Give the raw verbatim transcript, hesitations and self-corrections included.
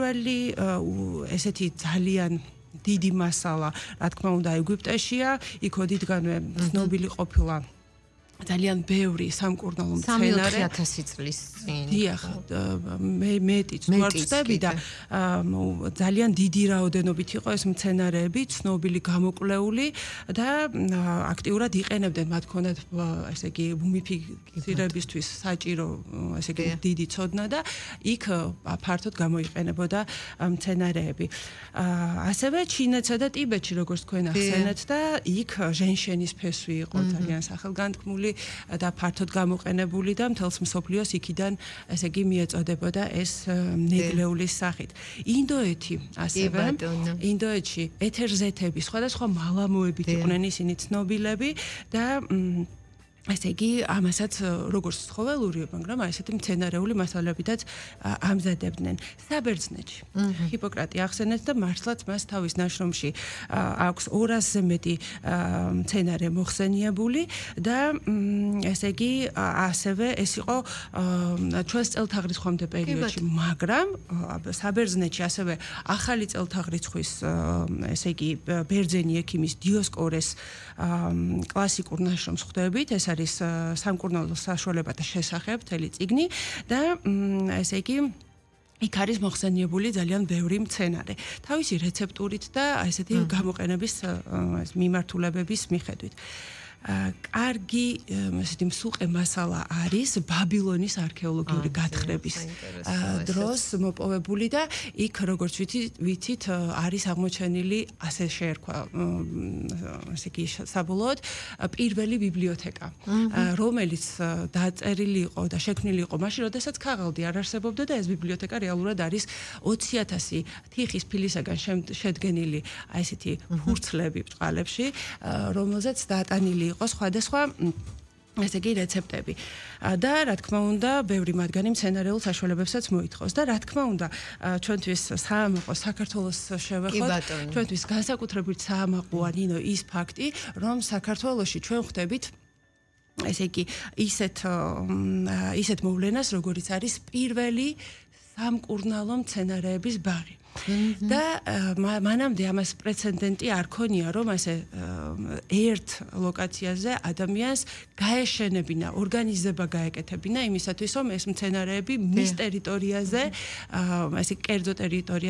პირველი ესეთი ძალიან დიდი მასალა, რა თქმა უნდა, ეგვიპტეშია, იქ ოდითგანვე ცნობილი ყოფილა ძალიან ბევრი სამკურნალო მცენარე სამი ათასი წლის წინ. დიახ, მე მეტიც ვარწდები და ძალიან დიდი რაოდენობით იყო ეს მცენარეები, ცნობილი, გამოკვლეული და აქტიურად იყენებდნენ, მათ ჰქონდათ ესე იგი მუმიფიცირებისთვის საჭირო ესე იგი დიდი ცოდნა და იქ ფართოდ გამოიყენებოდა მცენარეები. ასევე ჩინეთსა და ტიბეტში, როგორც თქვენ ახსენეთ და იქ ჟენშენის ფესვი იყო ძალიან სახელგანთქმული და ფართოდ გამოყენებული და მთელს მსოფლიოს იქიდან ესე იგი მიეწოდებოდა ეს ნედლეულის სახით. ინდოეთი ასევე ინდოეთში ეთერზეთები, სხვადასხვა მალამოებით იყვნენ ისინი ცნობილები და ესე იგი ამასაც როგორც ცხოველური, მაგრამ ესეთი მცენარეული მასალებითაც ამზადებდნენ. საბერძნეთში ჰიპოკრატე ახსენეთ და მართლაც მას თავის ნაშრომში აქვს ორასზე მეტი მცენარე მოხსენიებული და ესე იგი ასევე ეს იყო ჩვენს წელთაღრიცხვამდე პერიოდში, მაგრამ საბერძნეთში ასევე ახალი წელთაღრიცხვის ესე იგი ბერძენი ექიმის დიოსკორეს კლასიკურ ნაშრომს ხვდებით, ეს არის სამკურნალო საშუალებათა შესახებ მთელი წიგნი და ესე იგი იქ არის მოხსენიებული ძალიან ბევრი მცენარე თავისი რეცეპტურით და ესეთი გამოყენების მიმართულებების მიხედვით. კარგი ესეთი მსუყე მასალა არის ბაბილონის არქეოლოგიური გათხრების დროს მოპოვებული და იქ როგორც ვიცით არის აღმოჩენილი ასე შეერქვა ესე იგი საბოლოოდ პირველი ბიბლიოთეკა რომელიც დაწერილი იყო და შექმნილი იყო მაშინ როდესაც ქაღალდი არ არსებობდა და ეს ბიბლიოთეკა რეალურად არის ოცი ათასი თიხის ფილისაგან შედგენილი ესეთი ფურცლები ბწყალებში რომელზეც დაატანილი იყო სხვადასხვა ესე იგი რეცეპტები და რა თქმა უნდა ბევრი მათგანი მცენარეულ საშუალებებსაც მოითხოვს და რა თქმა უნდა ჩვენთვის საამაყო საქართველოს შევეხოთ ჩვენთვის განსაკუთრებით საამაყოა ნინო ის ფაქტი რომ საქართველოში ჩვენ ხვდებით ესე იგი ისეთ ისეთ მოვლენას როგორიც არის პირველი სამკურნალო მცენარეების ბაღი და მანამდე ამას პრეცედენტი არ ქონია რომ ასე ერთ ლოკაციაზე ადამიანს გაეშენებინა, ორგანიზება გაეკეთებინა იმისათვის რომ ეს მცენარეები მის ტერიტორიაზე, ესე კერძო ტერიტორია